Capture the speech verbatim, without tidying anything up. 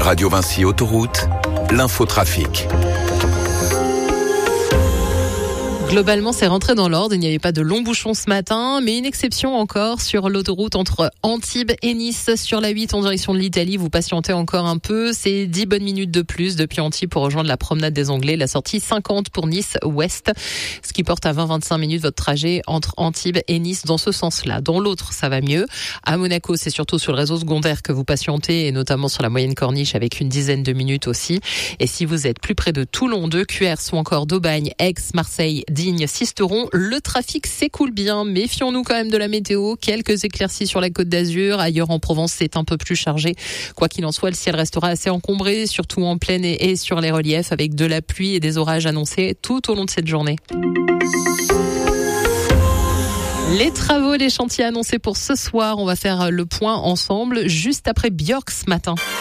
Radio Vinci Autoroute, l'infotrafic. Globalement, c'est rentré dans l'ordre. Il n'y avait pas de longs bouchons ce matin, mais une exception encore sur l'autoroute entre Antibes et Nice. Sur la huit en direction de l'Italie, vous patientez encore un peu. C'est dix bonnes minutes de plus depuis Antibes pour rejoindre la promenade des Anglais. La sortie cinquante pour Nice Ouest, ce qui porte à vingt à vingt-cinq minutes votre trajet entre Antibes et Nice dans ce sens-là. Dans l'autre, ça va mieux. À Monaco, c'est surtout sur le réseau secondaire que vous patientez et notamment sur la moyenne corniche avec une dizaine de minutes aussi. Et si vous êtes plus près de Toulon, de Cuers ou encore d'Aubagne, Aix, Marseille, Digne, Sisteron, le trafic s'écoule bien. Méfions-nous quand même de la météo. Quelques éclaircies sur la Côte d'Azur. Ailleurs en Provence, c'est un peu plus chargé. Quoi qu'il en soit, le ciel restera assez encombré, surtout en plaine et sur les reliefs, avec de la pluie et des orages annoncés tout au long de cette journée. Les travaux, les chantiers annoncés pour ce soir, on va faire le point ensemble juste après Björk ce matin.